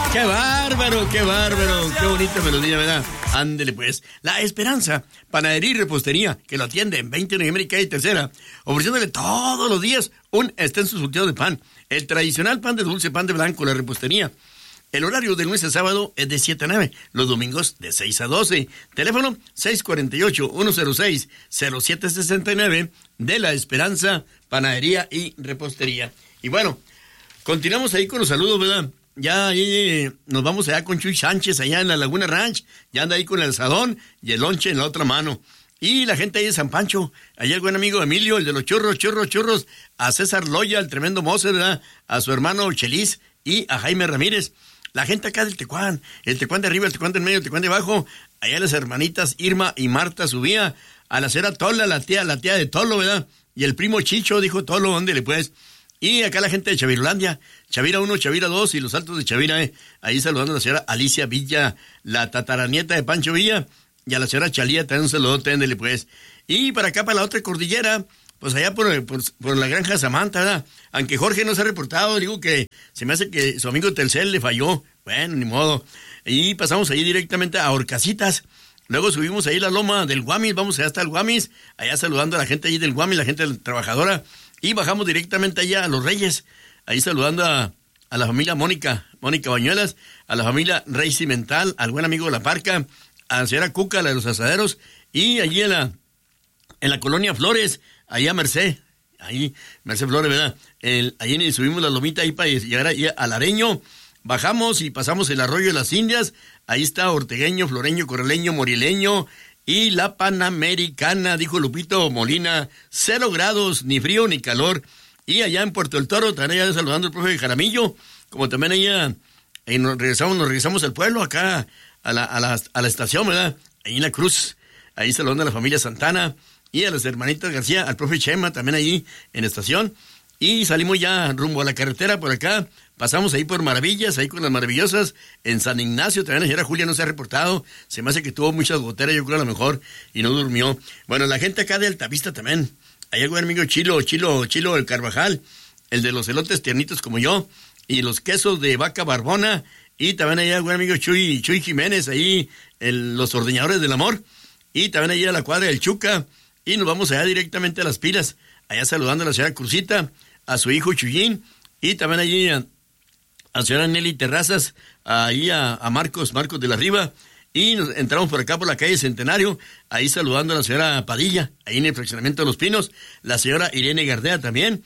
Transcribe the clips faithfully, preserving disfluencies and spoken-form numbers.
¡Qué bárbaro, qué bárbaro! ¡Qué bonita melodía, ¿verdad? Ándele pues. La Esperanza, panadería y repostería, que lo atiende en veinte de noviembre y calle Tercera, ofreciéndole todos los días un extenso surtido de pan. El tradicional pan de dulce, pan de blanco, la repostería. El horario de lunes a sábado es de siete a nueve, los domingos de seis a doce. Teléfono seis cuatro ocho, uno cero seis, cero siete seis nueve de La Esperanza, panadería y repostería. Y bueno, continuamos ahí con los saludos, ¿verdad? Ya ahí eh, nos vamos allá con Chuy Sánchez, allá en la Laguna Ranch. Ya anda ahí con el asadón y el lonche en la otra mano. Y la gente ahí de San Pancho, allá el buen amigo Emilio, el de los churros, churros, churros. A César Loya, el tremendo mozo, ¿verdad? A su hermano Chelis y a Jaime Ramírez. La gente acá del Tecuán, el Tecuán de arriba, el Tecuán del medio, el Tecuán de abajo. Allá las hermanitas Irma y Marta subía a la cera Tola, la tía, la tía de Tolo, ¿verdad? Y el primo Chicho dijo Tolo, ¿dónde pues? Y acá la gente de Chavirolandia, Chavira uno, Chavira dos y los altos de Chavira, eh, ahí saludando a la señora Alicia Villa, la tataranieta de Pancho Villa, y a la señora Chalía también un saludo, téndele pues. Y para acá, para la otra cordillera, pues allá por, por, por la granja Samantha, ¿verdad? Aunque Jorge no se ha reportado, digo que se me hace que su amigo Telcel le falló, bueno, ni modo. Y pasamos ahí directamente a Horcasitas. Luego subimos ahí la loma del Guamis, vamos allá hasta el Guamis, allá saludando a la gente ahí del Guamis, la gente trabajadora. Y bajamos directamente allá a Los Reyes, ahí saludando a, a la familia Mónica, Mónica Bañuelas, a la familia Rey Cimental, al buen amigo La Parca, a la señora Cuca, la de los asaderos, y allí en la, en la colonia Flores, allá Merced, ahí, Merced Flores, ¿verdad? El, ahí subimos la lomita ahí para llegar ahí al Areño, bajamos y pasamos el arroyo de las Indias, ahí está Ortegueño, Floreño, Corraleño, Morileño, y la Panamericana, dijo Lupito Molina, cero grados, ni frío ni calor. Y allá en Puerto del Toro, también allá saludando al profe Jaramillo, como también allá, ahí nos regresamos, nos regresamos al pueblo, acá a la, a la, a la estación, ¿verdad? Ahí en la Cruz, ahí saludando a la familia Santana, y a las hermanitas García, al profe Chema, también ahí en la estación. Y salimos ya rumbo a la carretera por acá, pasamos ahí por Maravillas, ahí con las Maravillosas, en San Ignacio, también la señora Julia no se ha reportado, se me hace que tuvo muchas goteras, yo creo a lo mejor, y no durmió. Bueno, la gente acá de Altavista también, ahí el buen amigo Chilo, Chilo, Chilo el Carvajal, el de los elotes tiernitos como yo, y los quesos de vaca barbona, y también allá el buen amigo Chuy, Chuy Jiménez, ahí el, los ordeñadores del amor, y también allá a la cuadra del Chuca, y nos vamos allá directamente a Las Pilas, allá saludando a la señora Cruzita, a su hijo Chuyín, y también allí a, a la señora Nelly Terrazas, ahí a, a Marcos, Marcos de la Riva, y nos entramos por acá por la calle Centenario, ahí saludando a la señora Padilla, ahí en el fraccionamiento de Los Pinos, la señora Irene Gardea también,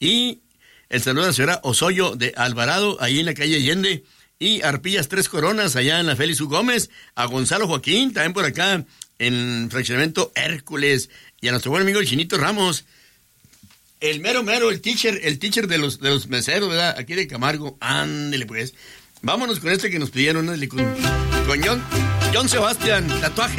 y el saludo a la señora Osoyo de Alvarado, ahí en la calle Allende, y Arpillas Tres Coronas, allá en la Félix U. Gómez, a Gonzalo Joaquín, también por acá, en el fraccionamiento Hércules, y a nuestro buen amigo el Chinito Ramos, el mero mero, el teacher, el teacher de los, de los meseros, ¿verdad? Aquí de Camargo, ándele pues. Vámonos con este que nos pidieron, ¿no? con, con John, John Sebastián, tatuaje.